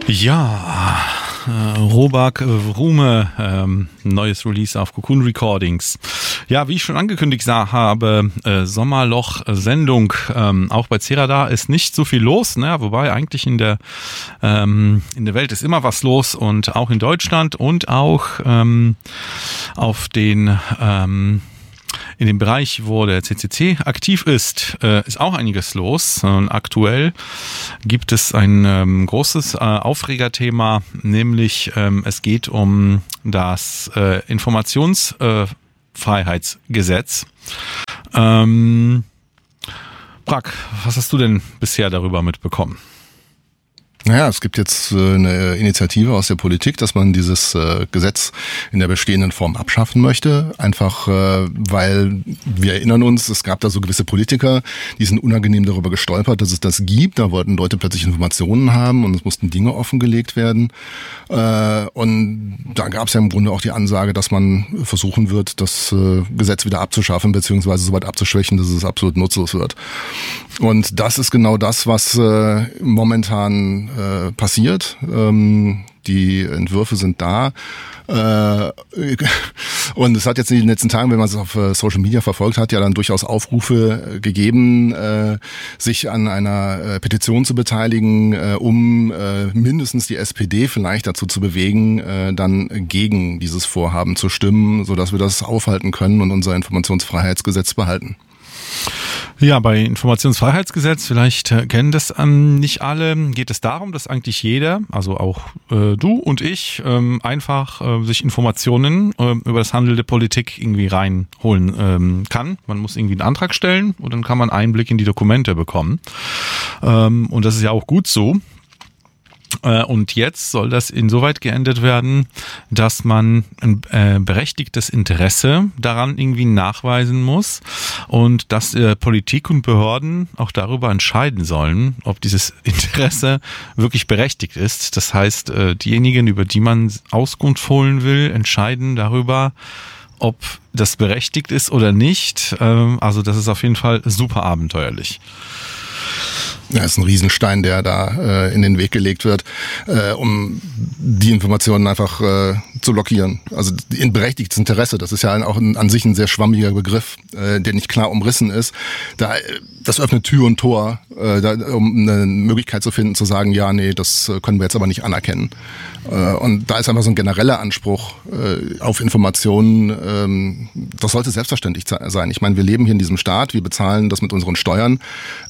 Ja, Robak Rume, neues Release auf Cocoon Recordings. Ja, wie ich schon angekündigt habe, Sommerloch-Sendung, auch bei Cerada ist nicht so viel los, ne? Wobei eigentlich in der Welt ist immer was los und auch in Deutschland und auch auf den in dem Bereich, wo der CCC aktiv ist auch einiges los. Aktuell gibt es ein großes Aufregerthema, nämlich es geht um das Informationsfreiheitsgesetz. Prag, was hast du denn bisher darüber mitbekommen? Naja, es gibt jetzt eine Initiative aus der Politik, dass man dieses Gesetz in der bestehenden Form abschaffen möchte. Einfach, weil wir erinnern uns, es gab da so gewisse Politiker, die sind unangenehm darüber gestolpert, dass es das gibt. Da wollten Leute plötzlich Informationen haben und es mussten Dinge offengelegt werden. Und da gab es ja im Grunde auch die Ansage, dass man versuchen wird, das Gesetz wieder abzuschaffen, beziehungsweise so weit abzuschwächen, dass es absolut nutzlos wird. Und das ist genau das, was momentan passiert. Die Entwürfe sind da. Und es hat jetzt in den letzten Tagen, wenn man es auf Social Media verfolgt hat, ja dann durchaus Aufrufe gegeben, sich an einer Petition zu beteiligen, um mindestens die SPD vielleicht dazu zu bewegen, dann gegen dieses Vorhaben zu stimmen, sodass wir das aufhalten können und unser Informationsfreiheitsgesetz behalten. Ja, bei Informationsfreiheitsgesetz, vielleicht kennen das nicht alle, geht es darum, dass eigentlich jeder, also auch du und ich, einfach sich Informationen über das Handeln der Politik irgendwie reinholen kann. Man muss irgendwie einen Antrag stellen und dann kann man Einblick in die Dokumente bekommen. Und das ist ja auch gut so. Und jetzt soll das insoweit geändert werden, dass man ein berechtigtes Interesse daran irgendwie nachweisen muss und dass Politik und Behörden auch darüber entscheiden sollen, ob dieses Interesse wirklich berechtigt ist. Das heißt, diejenigen, über die man Auskunft holen will, entscheiden darüber, ob das berechtigt ist oder nicht. Also das ist auf jeden Fall super abenteuerlich. Ja, ist ein Riesenstein, der da in den Weg gelegt wird, um die Informationen einfach zu blockieren. Also in berechtigtes Interesse, das ist ja auch an sich ein sehr schwammiger Begriff, der nicht klar umrissen ist. Das öffnet Tür und Tor, um eine Möglichkeit zu finden, zu sagen, ja, nee, das können wir jetzt aber nicht anerkennen. Und da ist einfach so ein genereller Anspruch auf Informationen, das sollte selbstverständlich sein. Ich meine, wir leben hier in diesem Staat, wir bezahlen das mit unseren Steuern.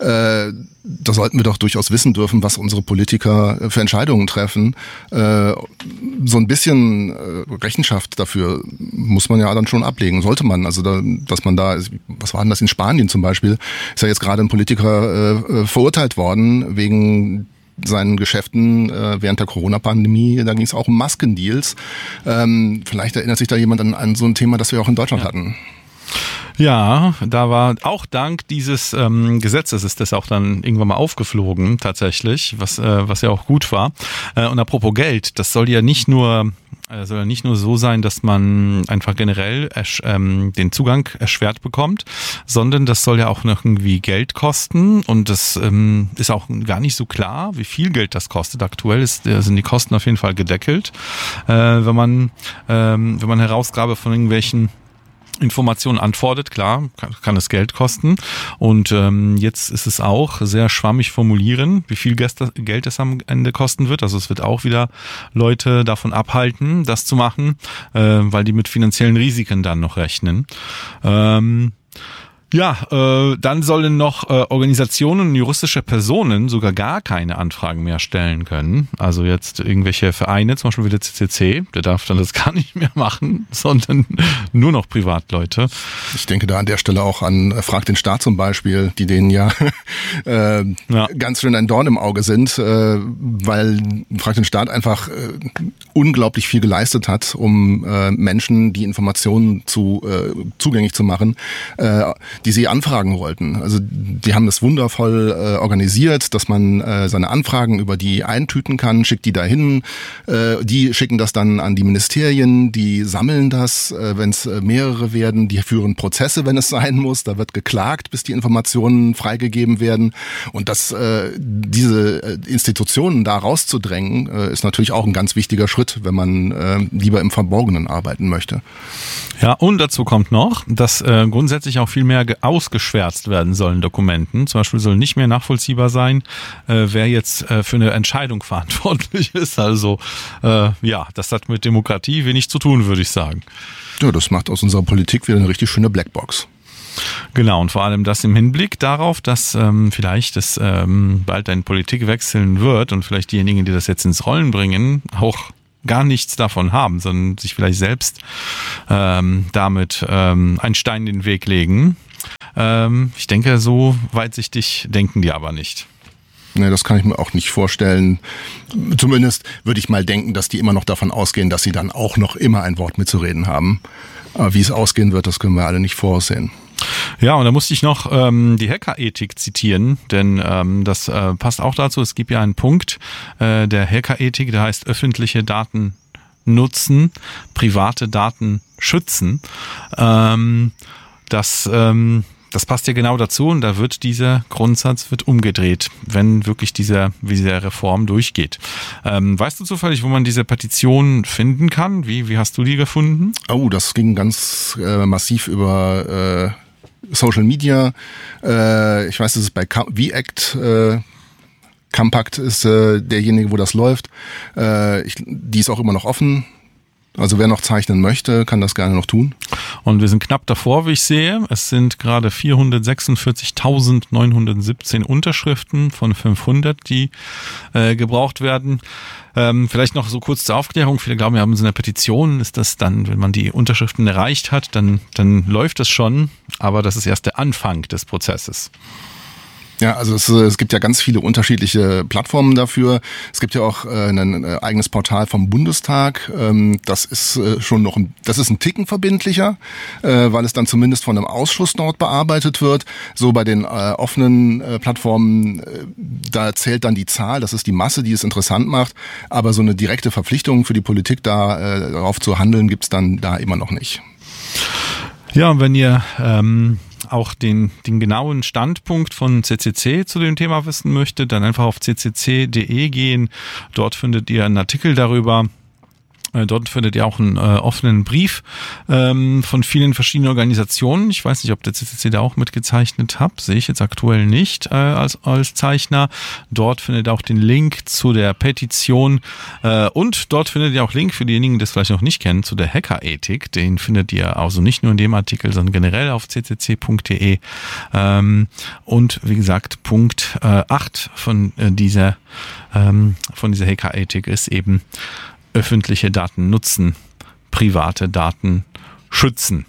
Da sollten wir doch durchaus wissen dürfen, was unsere Politiker für Entscheidungen treffen. So ein bisschen Rechenschaft dafür muss man ja dann schon ablegen, sollte man. Also dass man da, was war denn das in Spanien zum Beispiel, ist ja jetzt gerade ein Politiker verurteilt worden wegen seinen Geschäften während der Corona-Pandemie. Da ging es auch um Maskendeals. Vielleicht erinnert sich da jemand an so ein Thema, das wir auch in Deutschland hatten. Ja, da war auch dank dieses Gesetzes ist das auch dann irgendwann mal aufgeflogen tatsächlich, was ja auch gut war. Und apropos Geld, das soll ja nicht nur so sein, dass man einfach generell den Zugang erschwert bekommt, sondern das soll ja auch noch irgendwie Geld kosten und das ist auch gar nicht so klar, wie viel Geld das kostet. Aktuell sind die Kosten auf jeden Fall gedeckelt, wenn man Herausgabe von irgendwelchen Informationen antwortet, klar, kann es Geld kosten. Und jetzt ist es auch sehr schwammig formulieren, wie viel Geld es am Ende kosten wird. Also es wird auch wieder Leute davon abhalten, das zu machen, weil die mit finanziellen Risiken dann noch rechnen. Dann sollen noch Organisationen und juristische Personen sogar gar keine Anfragen mehr stellen können. Also jetzt irgendwelche Vereine, zum Beispiel wie der CCC, der darf dann das gar nicht mehr machen, sondern nur noch Privatleute. Ich denke da an der Stelle auch an Frag den Staat zum Beispiel, die denen ja ganz schön ein Dorn im Auge sind, weil Frag den Staat einfach unglaublich viel geleistet hat, um Menschen die Informationen zugänglich zu machen. die sie anfragen wollten. Also die haben das wundervoll organisiert, dass man seine Anfragen über die eintüten kann, schickt die dahin, die schicken das dann an die Ministerien, die sammeln das, wenn es mehrere werden, die führen Prozesse, wenn es sein muss, da wird geklagt, bis die Informationen freigegeben werden. Und diese Institutionen da rauszudrängen, ist natürlich auch ein ganz wichtiger Schritt, wenn man lieber im Verborgenen arbeiten möchte. Ja, und dazu kommt noch, dass grundsätzlich auch viel mehr ausgeschwärzt werden sollen Dokumenten. Zum Beispiel soll nicht mehr nachvollziehbar sein, wer jetzt für eine Entscheidung verantwortlich ist. Also das hat mit Demokratie wenig zu tun, würde ich sagen. Ja, das macht aus unserer Politik wieder eine richtig schöne Blackbox. Genau, und vor allem das im Hinblick darauf, dass vielleicht es bald eine Politik wechseln wird und vielleicht diejenigen, die das jetzt ins Rollen bringen, auch gar nichts davon haben, sondern sich vielleicht selbst damit einen Stein in den Weg legen. Ich denke, so weitsichtig denken die aber nicht. Nee, das kann ich mir auch nicht vorstellen. Zumindest würde ich mal denken, dass die immer noch davon ausgehen, dass sie dann auch noch immer ein Wort mitzureden haben. Aber wie es ausgehen wird, das können wir alle nicht voraussehen. Ja, und da musste ich noch die Hackerethik zitieren, denn das passt auch dazu. Es gibt ja einen Punkt der Hackerethik, der heißt öffentliche Daten nutzen, private Daten schützen. Das passt ja genau dazu und da wird dieser Grundsatz umgedreht, wenn wirklich diese Reform durchgeht. Weißt du zufällig, wo man diese Petition finden kann? Wie hast du die gefunden? Oh, das ging ganz massiv über Social Media. Ich weiß, das ist bei VACT. Compact ist derjenige, wo das läuft. Die ist auch immer noch offen. Also wer noch zeichnen möchte, kann das gerne noch tun. Und wir sind knapp davor, wie ich sehe. Es sind gerade 446.917 Unterschriften von 500, die gebraucht werden. Vielleicht noch so kurz zur Aufklärung. Viele glauben, wir haben so eine Petition. Ist das dann, wenn man die Unterschriften erreicht hat, dann läuft das schon. Aber das ist erst der Anfang des Prozesses. Ja, also es gibt ja ganz viele unterschiedliche Plattformen dafür. Es gibt ja auch ein eigenes Portal vom Bundestag. Das ist das ist ein Ticken verbindlicher, weil es dann zumindest von einem Ausschuss dort bearbeitet wird. So bei den offenen Plattformen, da zählt dann die Zahl, das ist die Masse, die es interessant macht. Aber so eine direkte Verpflichtung für die Politik, darauf zu handeln, gibt's dann da immer noch nicht. Ja, und wenn ihr auch den genauen Standpunkt von CCC zu dem Thema wissen möchtet, dann einfach auf ccc.de gehen. Dort findet ihr einen Artikel darüber. Dort findet ihr auch einen offenen Brief von vielen verschiedenen Organisationen. Ich weiß nicht, ob der CCC da auch mitgezeichnet hat. Sehe ich jetzt aktuell nicht als Zeichner. Dort findet ihr auch den Link zu der Petition und dort findet ihr auch Link für diejenigen, die das vielleicht noch nicht kennen, zu der Hackerethik. Den findet ihr also nicht nur in dem Artikel, sondern generell auf ccc.de. Und wie gesagt, Punkt 8 von dieser Hackerethik ist eben öffentliche Daten nutzen, private Daten schützen.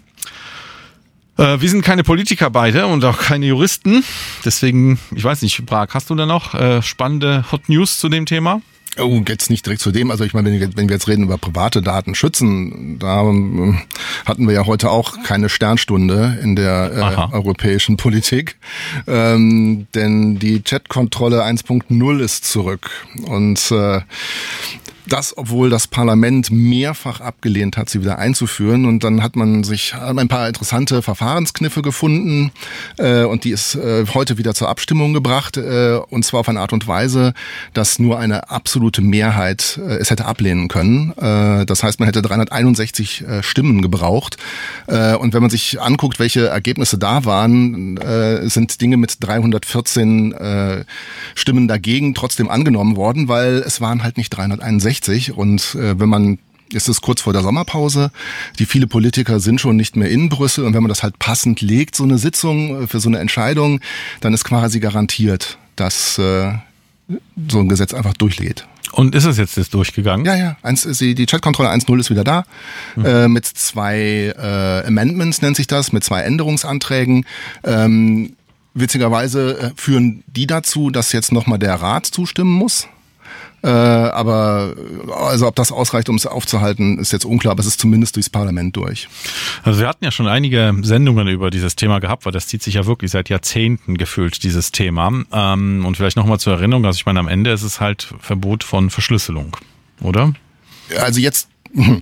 Wir sind keine Politiker beide und auch keine Juristen. Deswegen, ich weiß nicht, Prag, hast du da noch spannende Hot News zu dem Thema? Oh, jetzt nicht direkt zu dem. Also ich meine, wenn wir jetzt reden über private Daten schützen, da hatten wir ja heute auch keine Sternstunde in der europäischen Politik. Denn die Chatkontrolle 1.0 ist zurück. Und das, obwohl das Parlament mehrfach abgelehnt hat, sie wieder einzuführen. Und dann hat man sich ein paar interessante Verfahrenskniffe gefunden und die ist heute wieder zur Abstimmung gebracht. Und zwar auf eine Art und Weise, dass nur eine absolute Mehrheit es hätte ablehnen können. Das heißt, man hätte 361 Stimmen gebraucht. Und wenn man sich anguckt, welche Ergebnisse da waren, sind Dinge mit 314 Stimmen dagegen trotzdem angenommen worden, weil es waren halt nicht 361. Und ist es kurz vor der Sommerpause, die viele Politiker sind schon nicht mehr in Brüssel und wenn man das halt passend legt, so eine Sitzung für so eine Entscheidung, dann ist quasi garantiert, dass so ein Gesetz einfach durchgeht. Und ist es jetzt durchgegangen? Ja. Die Chatkontrolle 1.0 ist wieder da, mit 2 Amendments nennt sich das, mit 2 Änderungsanträgen. Witzigerweise führen die dazu, dass jetzt nochmal der Rat zustimmen muss. Aber also ob das ausreicht, um es aufzuhalten, ist jetzt unklar, aber es ist zumindest durchs Parlament durch. Also wir hatten ja schon einige Sendungen über dieses Thema gehabt, weil das zieht sich ja wirklich seit Jahrzehnten gefühlt, dieses Thema. Und vielleicht nochmal zur Erinnerung, also ich meine, am Ende ist es halt Verbot von Verschlüsselung, oder? Also jetzt,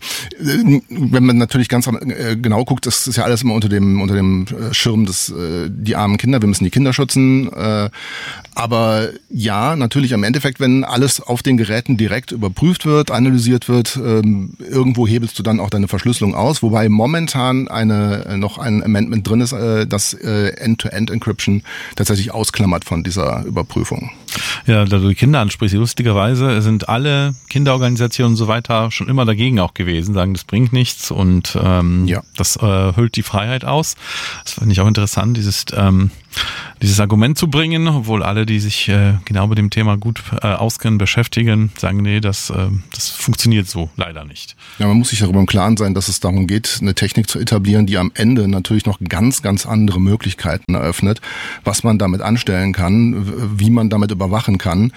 wenn man natürlich ganz genau guckt, das ist ja alles immer unter dem Schirm des die armen Kinder, wir müssen die Kinder schützen. Aber ja, natürlich im Endeffekt, wenn alles auf den Geräten direkt überprüft wird, analysiert wird, irgendwo hebelst du dann auch deine Verschlüsselung aus, wobei momentan noch ein Amendment drin ist, das End-to-End-Encryption tatsächlich ausklammert von dieser Überprüfung. Ja, da du die Kinder ansprichst, lustigerweise sind alle Kinderorganisationen und so weiter schon immer dagegen auch gewesen, sagen, das bringt nichts und das hüllt die Freiheit aus. Das fand ich auch interessant, dieses Argument zu bringen, obwohl alle, die sich genau mit dem Thema gut auskennen, beschäftigen, sagen, nee, das funktioniert so leider nicht. Ja, man muss sich darüber im Klaren sein, dass es darum geht, eine Technik zu etablieren, die am Ende natürlich noch ganz, ganz andere Möglichkeiten eröffnet, was man damit anstellen kann, wie man damit überwachen kann.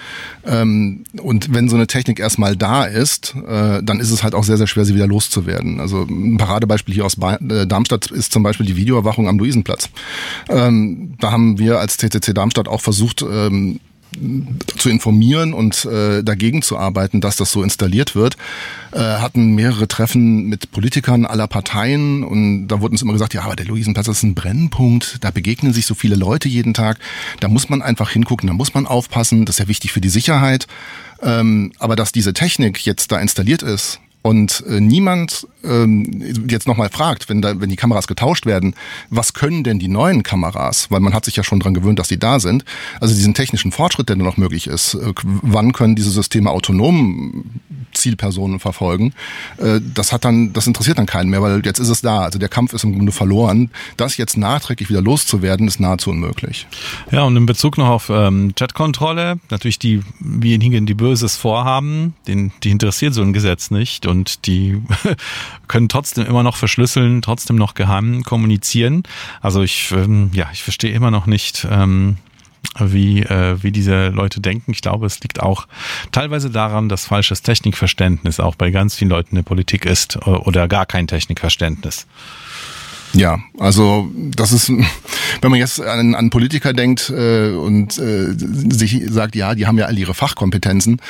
Und wenn so eine Technik erstmal da ist, dann ist es halt auch sehr, sehr schwer, sie wieder loszuwerden. Also ein Paradebeispiel hier aus Darmstadt ist zum Beispiel die Videoüberwachung am Luisenplatz. Da haben wir als CCC Darmstadt auch versucht, zu informieren und dagegen zu arbeiten, dass das so installiert wird. Hatten mehrere Treffen mit Politikern aller Parteien und da wurde uns immer gesagt, ja, aber der Luisenplatz ist ein Brennpunkt, da begegnen sich so viele Leute jeden Tag, da muss man einfach hingucken, da muss man aufpassen, das ist ja wichtig für die Sicherheit. Aber dass diese Technik jetzt da installiert ist und niemand jetzt nochmal fragt, wenn die Kameras getauscht werden, was können denn die neuen Kameras? Weil man hat sich ja schon dran gewöhnt, dass die da sind. Also diesen technischen Fortschritt, der nur noch möglich ist, wann können diese Systeme autonom Zielpersonen verfolgen? Das interessiert dann keinen mehr, weil jetzt ist es da. Also der Kampf ist im Grunde verloren. Das jetzt nachträglich wieder loszuwerden, ist nahezu unmöglich. Ja, und in Bezug noch auf Chatkontrolle, natürlich diejenigen, die Böses vorhaben, die interessiert so ein Gesetz nicht und die können trotzdem immer noch verschlüsseln, trotzdem noch geheim kommunizieren. Also ich verstehe immer noch nicht, wie diese Leute denken. Ich glaube, es liegt auch teilweise daran, dass falsches Technikverständnis auch bei ganz vielen Leuten in der Politik ist oder gar kein Technikverständnis. Ja, also das ist, wenn man jetzt an Politiker denkt und sich sagt, ja, die haben ja all ihre Fachkompetenzen,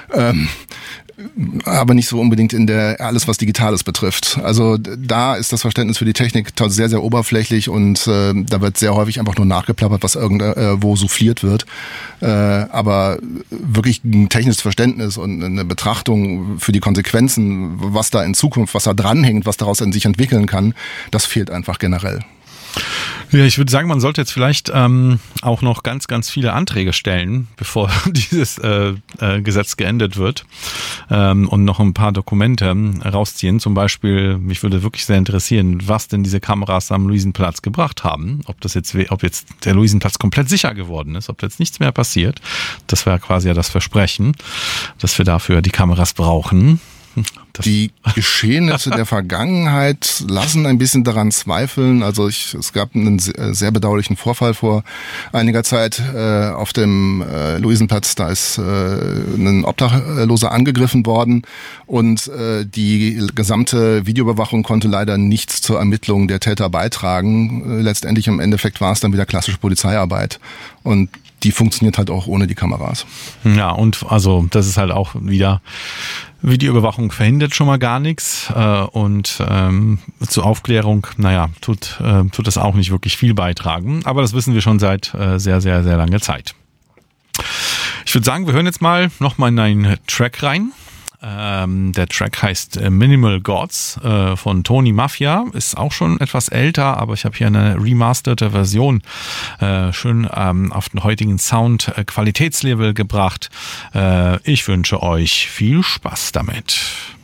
aber nicht so unbedingt in alles, was Digitales betrifft. Also da ist das Verständnis für die Technik sehr, sehr oberflächlich und da wird sehr häufig einfach nur nachgeplappert, was irgendwo souffliert wird. Aber wirklich ein technisches Verständnis und eine Betrachtung für die Konsequenzen, was da in Zukunft, was da dranhängt, was daraus sich entwickeln kann, das fehlt einfach generell. Ja, ich würde sagen, man sollte jetzt vielleicht auch noch ganz, ganz viele Anträge stellen, bevor dieses Gesetz geendet wird und noch ein paar Dokumente rausziehen. Zum Beispiel, mich würde wirklich sehr interessieren, was denn diese Kameras am Luisenplatz gebracht haben. Ob jetzt der Luisenplatz komplett sicher geworden ist, ob jetzt nichts mehr passiert. Das wäre quasi ja das Versprechen, dass wir dafür die Kameras brauchen. Die Geschehnisse der Vergangenheit lassen ein bisschen daran zweifeln. Also es gab einen sehr bedauerlichen Vorfall vor einiger Zeit auf dem Luisenplatz. Da ist ein Obdachloser angegriffen worden und die gesamte Videoüberwachung konnte leider nichts zur Ermittlung der Täter beitragen. Letztendlich im Endeffekt war es dann wieder klassische Polizeiarbeit und die funktioniert halt auch ohne die Kameras. Ja, und also das ist halt auch wieder, Videoüberwachung verhindert schon mal gar nichts und zur Aufklärung, tut das auch nicht wirklich viel beitragen. Aber das wissen wir schon seit sehr, sehr, sehr langer Zeit. Ich würde sagen, wir hören jetzt noch mal in einen Track rein. Der Track heißt Minimal Gods von Tony Mafia, ist auch schon etwas älter, aber ich habe hier eine remasterte Version schön auf den heutigen Sound Qualitätslevel gebracht. Ich wünsche euch viel Spaß damit.